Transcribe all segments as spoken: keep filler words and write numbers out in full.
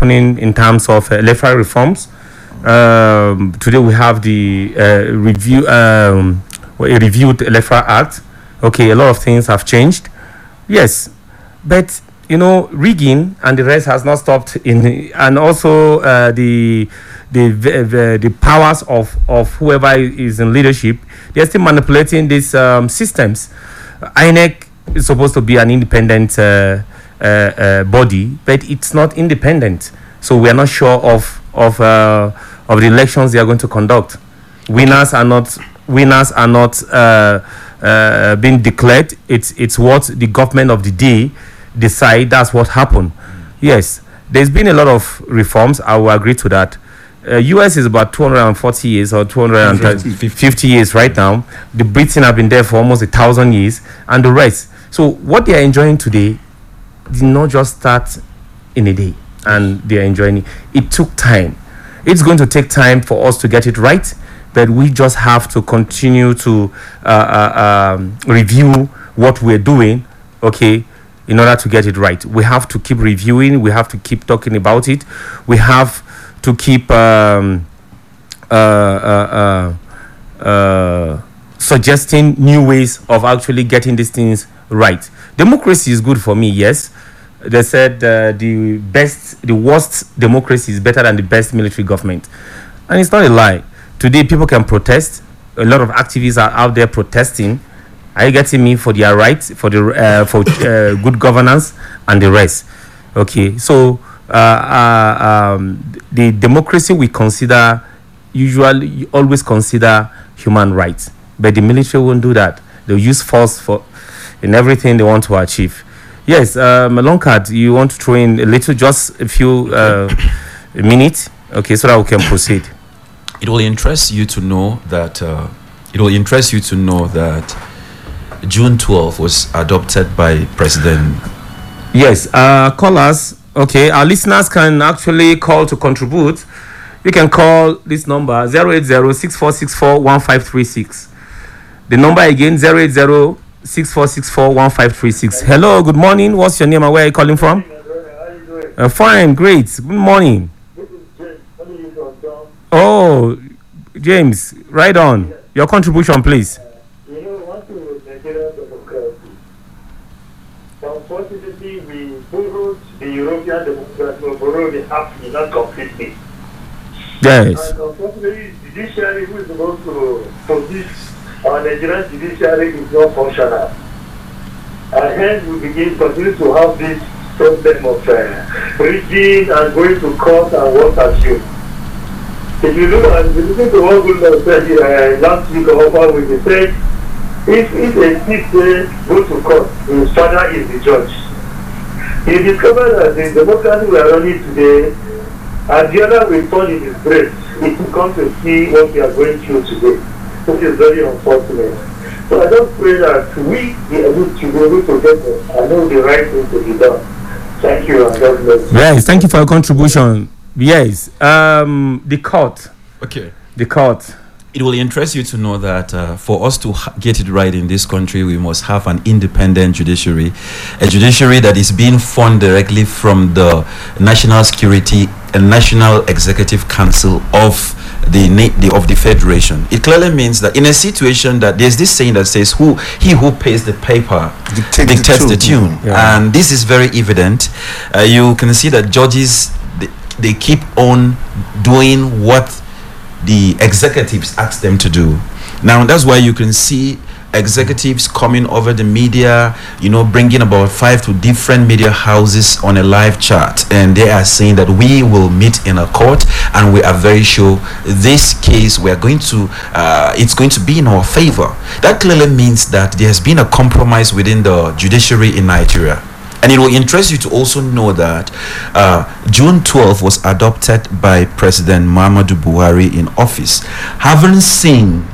happening in terms of uh, electoral reforms. Um, today we have the uh, review, um, a reviewed electoral act. Okay, a lot of things have changed. Yes, but you know, rigging and the rest has not stopped in, the, and also uh, the, the the the powers of of whoever is in leadership. They're still manipulating these um, systems. I N E C is supposed to be an independent uh, uh, uh, body, but it's not independent. So we are not sure of of uh, of the elections they are going to conduct. Winners are not winners are not uh, uh, being declared. It's it's what the government of the day decide. That's what happened. Mm. Yes, there's been a lot of reforms. I will agree to that. Uh, U S is about two hundred forty years or two hundred fifty years right now. The Britain have been there for almost a thousand years, and the rest. So what they are enjoying today did not just start in a day, and they are enjoying it. It took time. It's going to take time for us to get it right, but we just have to continue to uh, uh, um, review what we're doing, okay, in order to get it right. We have to keep reviewing. We have to keep talking about it. We have to keep um, uh, uh, uh, uh, suggesting new ways of actually getting these things right. Democracy is good for me, yes. They said uh, the best, the worst democracy is better than the best military government. And it's not a lie. Today, people can protest. A lot of activists are out there protesting. Are you getting me? For their rights, for the uh, for uh, good governance and the rest. Okay, so uh, uh, um, the democracy we consider, usually always consider human rights, but the military won't do that. They'll use force for in everything they want to achieve. Yes, um, Longcard, you want to throw in a little, just a few uh, minutes, okay, so that we can proceed. It will interest you to know that uh, it will interest you to know that June twelfth was adopted by President. Yes, uh, callers. Okay, our listeners can actually call to contribute. You can call this number zero eight zero, six four six four, one five three six. The number again zero eight zero, six four six four, one five three six. Hello, good morning. What's your name and where are you calling from? Uh, fine, great. Good morning. Oh, James, right on. Your contribution, please. You know, one thing with Nigerian democracy, unfortunately, we borrowed the European democracy, we borrowed the African, not completely. Yes. And unfortunately, the judiciary who is supposed to police our Nigerian judiciary is not functional. And hence, we begin continue to have this problem of uh, rigging and going to court and what have you. If you look at, if you listen to what Goodluck said uh, last week or what we said, if, if a thief go to court, his father is the judge. He discovered that the democracy we are running today, and the other will turn in his grave if he comes to see what we are going through today, which is very unfortunate. So I just pray that we be able to be able to get it and know the right thing to be done. Thank you, and God bless you. Yes, thank you for your contribution. Yes, um, the court. Okay. The court. It will interest you to know that uh, for us to ha- get it right in this country, we must have an independent judiciary, a judiciary that is being funded directly from the National Security and National Executive Council of the, na- the of the Federation. It clearly means that in a situation that there's this saying that says, "Who he who pays the paper Dictate dictates the tune,", the tune. Yeah. and this is very evident. Uh, you can see that judges they, they keep on doing what the executives ask them to do. Now that's why you can see executives coming over the media, you know, bringing about five to different media houses on a live chat, and they are saying that we will meet in a court and we are very sure this case we are going to uh, it's going to be in our favor. That clearly means that there has been a compromise within the judiciary in Nigeria. And it will interest you to also know that uh, June twelfth was adopted by President Muhammadu Buhari in office. Having seen...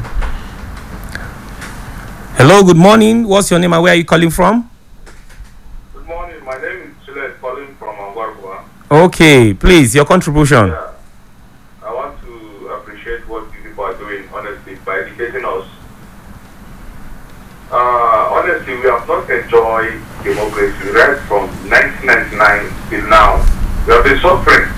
Hello, good morning. What's your name and where are you calling from? Good morning. My name is Chile, calling from Angwarwa. Okay, please, your contribution. Yeah. I want to appreciate what you people are doing, honestly, by educating us. Uh, honestly, we have not enjoyed democracy right from nineteen ninety-nine till now. We have been suffering.